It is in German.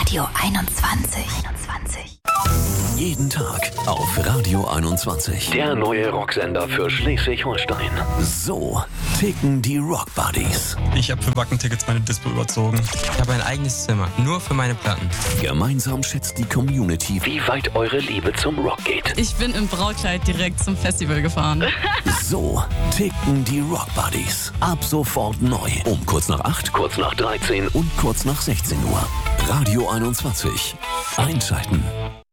Radio 21. Jeden Tag auf Radio 21. Der neue Rocksender für Schleswig-Holstein. So ticken die Rock Buddies. Ich habe für Wackentickets meine Dispo überzogen. Ich habe ein eigenes Zimmer, nur für meine Platten. Gemeinsam schätzt die Community, wie weit eure Liebe zum Rock geht. Ich bin im Brautkleid direkt zum Festival gefahren. So ticken die Rock Buddies. Ab sofort neu. Um kurz nach 8, kurz nach 13 und kurz nach 16 Uhr. Radio 21. Einschalten.